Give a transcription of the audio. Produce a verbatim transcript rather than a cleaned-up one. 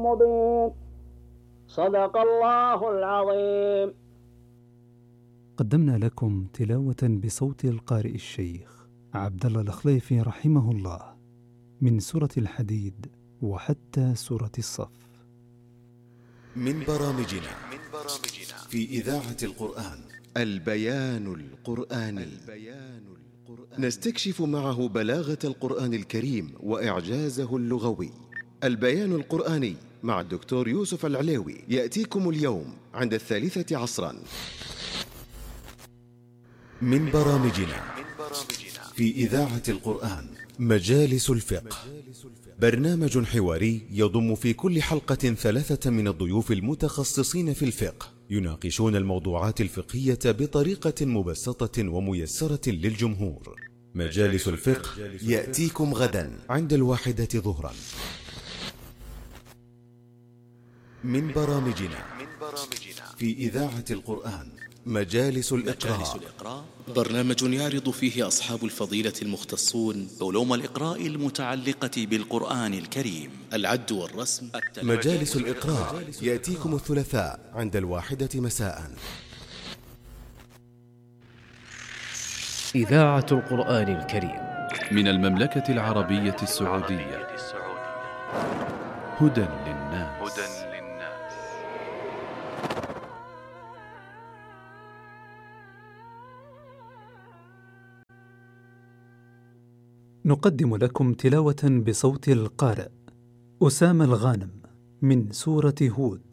مبين. صدق الله العظيم. قدمنا لكم تلاوة بصوت القارئ الشيخ عبد الله الخليفي رحمه الله من سورة الحديد وحتى سورة الصف. من برامجنا في إذاعة القرآن البيان القرآني. نستكشف معه بلاغة القرآن الكريم وإعجازه اللغوي. البيان القرآني مع الدكتور يوسف العليوي يأتيكم اليوم عند الثالثة عصرا. من برامجنا في إذاعة القرآن مجالس الفقه، برنامج حواري يضم في كل حلقة ثلاثة من الضيوف المتخصصين في الفقه يناقشون الموضوعات الفقهية بطريقة مبسطة وميسرة للجمهور. مجالس الفقه يأتيكم غدا عند الواحدة ظهرا. من برامجنا في إذاعة القرآن مجالس الإقراء، برنامج يعرض فيه أصحاب الفضيلة المختصون علوم الإقراء المتعلقة بالقرآن الكريم، العد والرسم. مجالس الإقراء يأتيكم الثلاثاء عند الواحدة مساء. إذاعة القرآن الكريم من المملكة العربية السعودية. هدى للناس. نقدم لكم تلاوة بصوت القارئ أسامة الغانم من سورة هود.